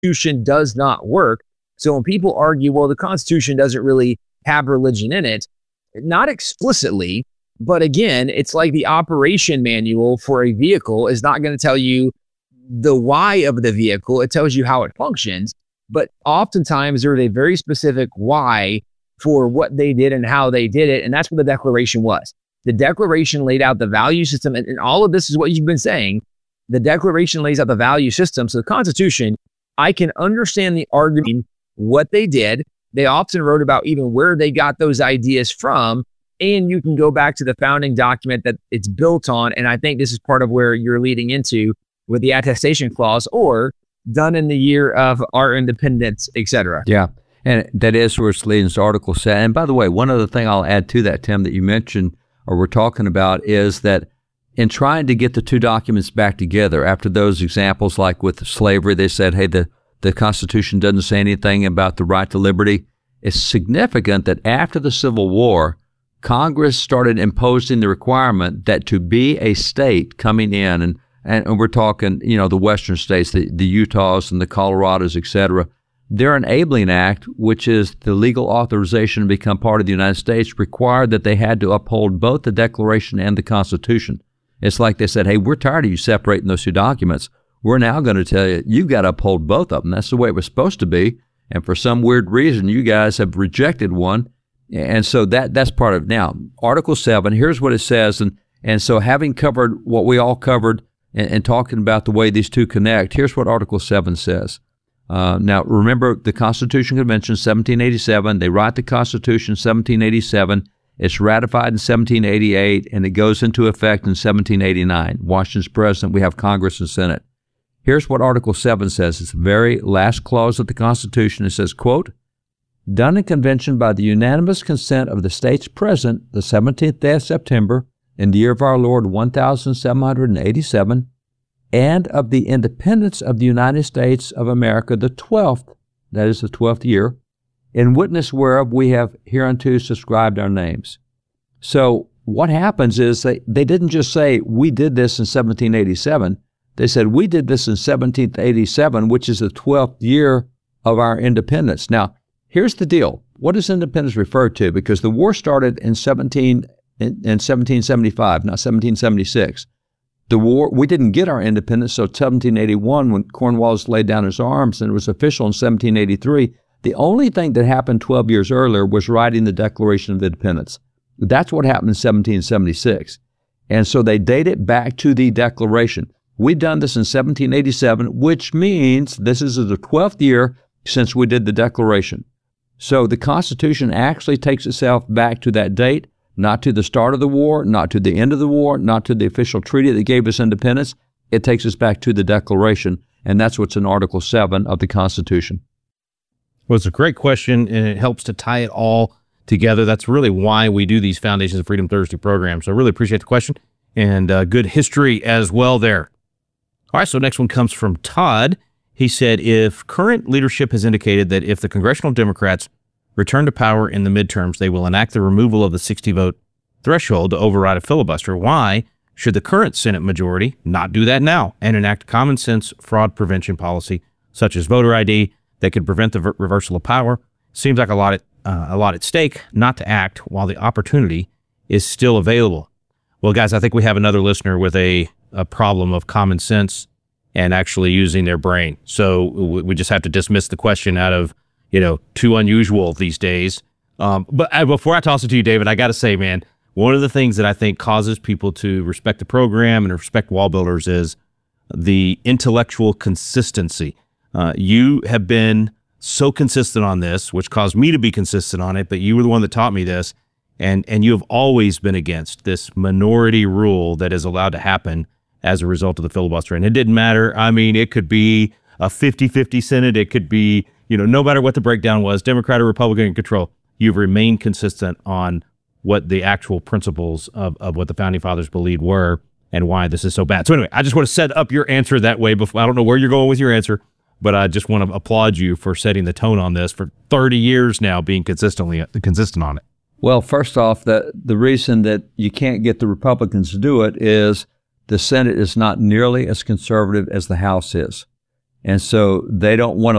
Constitution does not work. So when people argue, well, the Constitution doesn't really have religion in it, not explicitly, but again, it's like the operation manual for a vehicle is not going to tell you the why of the vehicle. It tells you how it functions. But oftentimes there's a very specific why for what they did and how they did it. And that's what the Declaration was. The Declaration laid out the value system. And all of this is what you've been saying. The Declaration lays out the value system. So the Constitution, I can understand the argument, what they did. They often wrote about even where they got those ideas from. And you can go back to the founding document that it's built on. And I think this is part of where you're leading into with the attestation clause, or done in the year of our independence, etc. Yeah. And that is where it's leading to Article 7. And by the way, one other thing I'll add to that, Tim, that you mentioned or we're talking about is that in trying to get the two documents back together, after those examples like with slavery, they said, hey, the Constitution doesn't say anything about the right to liberty. It's significant that after the Civil War, Congress started imposing the requirement that to be a state coming in, and we're talking, the western states, the Utahs and the Colorados, et cetera, their Enabling Act, which is the legal authorization to become part of the United States, required that they had to uphold both the Declaration and the Constitution. It's like they said, hey, we're tired of you separating those two documents. We're now going to tell you, you've got to uphold both of them. That's the way it was supposed to be. And for some weird reason, you guys have rejected one. And so that's part of it. Now, Article 7, here's what it says. And so having covered what we all covered and talking about the way these two connect, here's what Article 7 says. Now, remember the Constitution Convention, 1787. They write the Constitution, 1787. It's ratified in 1788, and it goes into effect in 1789. Washington's president. We have Congress and Senate. Here's what Article 7 says. It's the very last clause of the Constitution. It says, quote, done in convention by the unanimous consent of the states present the 17th day of September in the year of our Lord 1787, and of the independence of the United States of America the 12th, that is the 12th year, in witness whereof we have hereunto subscribed our names. So what happens is they didn't just say, we did this in 1787. They said, we did this in 1787, which is the 12th year of our independence. Now, here's the deal. What does independence refer to? Because the war started in 1775, not 1776. The war, we didn't get our independence until 1781 when Cornwallis laid down his arms, and it was official in 1783. The only thing that happened 12 years earlier was writing the Declaration of Independence. That's what happened in 1776. And so they date it back to the Declaration. We've done this in 1787, which means this is the 12th year since we did the Declaration. So the Constitution actually takes itself back to that date, not to the start of the war, not to the end of the war, not to the official treaty that gave us independence. It takes us back to the Declaration, and that's what's in Article 7 of the Constitution. Well, it's a great question, and it helps to tie it all together. That's really why we do these Foundations of Freedom Thursday programs. So I really appreciate the question, and good history as well there. All right, so next one comes from Todd. He said, if current leadership has indicated that if the congressional Democrats return to power in the midterms, they will enact the removal of the 60-vote threshold to override a filibuster, why should the current Senate majority not do that now and enact common sense fraud prevention policy, such as voter ID, that could prevent the reversal of power? Seems like a lot at stake not to act while the opportunity is still available. Well, guys, I think we have another listener with a problem of common sense and actually using their brain. So we just have to dismiss the question out of, too unusual these days. But before I toss it to you, David, I got to say, man, one of the things that I think causes people to respect the program and respect Wall Builders is the intellectual consistency. You have been so consistent on this, which caused me to be consistent on it, but you were the one that taught me this, and you have always been against this minority rule that is allowed to happen as a result of the filibuster. And it didn't matter. I mean, it could be a 50-50 Senate. It could be, no matter what the breakdown was, Democrat or Republican in control, you've remained consistent on what the actual principles of what the Founding Fathers believed were and why this is so bad. So anyway, I just want to set up your answer that way. Before, I don't know where you're going with your answer, but I just want to applaud you for setting the tone on this for 30 years now, being consistent on it. Well, first off, the reason that you can't get the Republicans to do it is the Senate is not nearly as conservative as the House is. And so they don't want to